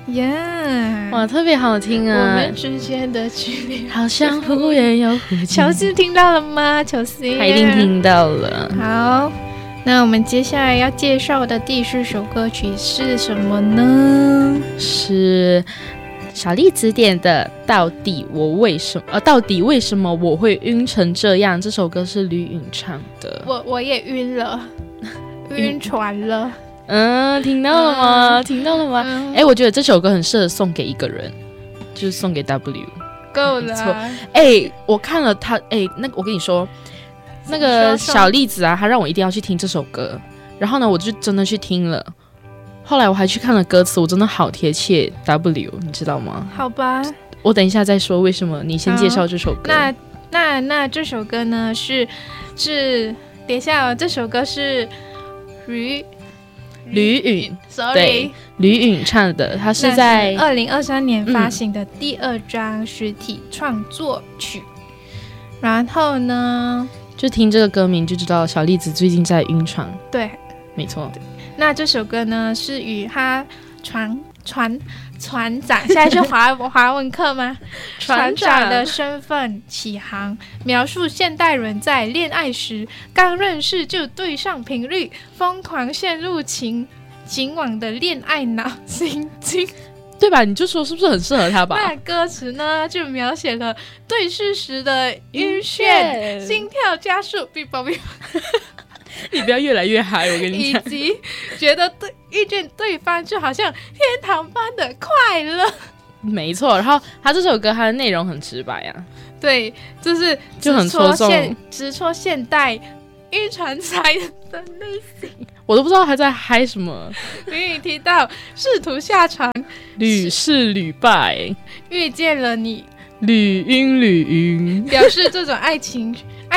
呀， 哇，特别好听啊！ 我们之间的距离好像忽远又忽近。 乔斯听到了吗？乔斯， 他一定听到了。 好，那我们接下来要介绍的第4首歌曲是什么呢？ 是小栗子点的到底为什么我会晕成这样？这首歌是吕允唱的。 我也晕了，晕船了。 听到了吗？听到了吗？我觉得这首歌很适合送给一个人，就是送给 W。 够了。 我看了他，那个我跟你说，那个小栗子啊，他让我一定要去听这首歌，然后呢，我就真的去听了。后来我还去看了歌词，我真的好贴切 W， 你知道吗？ 好吧， 我等一下再说为什么，你先介绍这首歌。 那这首歌呢是等一下这首歌是吕允 ，sorry， 对，吕允唱的，他是在 2023年发行的第2张实体创作曲。然后呢， 就听这个歌名就知道小栗子最近在晕船。 对， 没错。 那这首歌呢是与他船长，现在是华文课吗？船长的身份起航，描述现代人在恋爱时刚认识就对上频率，疯狂陷入情网的恋爱脑心境， 对吧？你就说是不是很适合他吧？ 那歌词呢就描写了对视时的晕眩，心跳加速， 你不要越来越嗨，我跟你讲。 以及觉得遇见对方就好像天堂般的快乐。 没错，然后他这首歌它的内容很直白啊， 对，就很戳中， 直戳现代晕船仔的内心。 我都不知道他在嗨什么。 吕允提到试图下船， 屡试屡败， 遇见了你， 屡晕， 表示这种爱情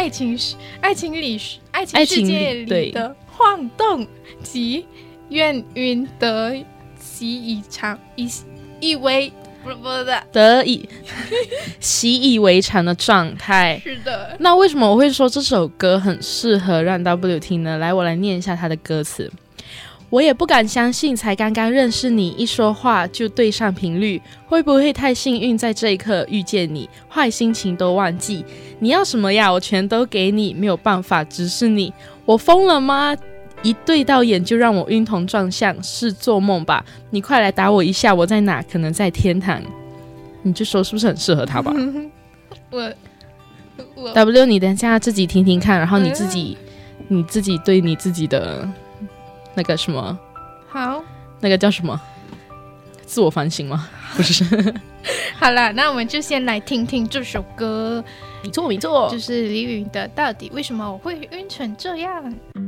世界里的晃动及愿晕得习以为常的状态。 是的。 那为什么我会说这首歌很适合让 W 听呢？来，我来念一下他的歌词。我也不敢相信，才刚刚认识你，一说话就对上频率，会不会太幸运，在这一刻遇见你，坏心情都忘记。你要什么呀？我全都给你，没有办法直视你。我疯了吗？一对到眼就让我晕头转向，是做梦吧？你快来打我一下，我在哪？可能在天堂。你就说是不是很适合他吧？ 我 W， 你等一下自己听听看，然后你自己对你自己的那个什么， 好， 那个叫什么？自我反省吗？不是。 好了，那我们就先来听听这首歌。 没错， 就是李允的《到底为什么我会晕成这样》。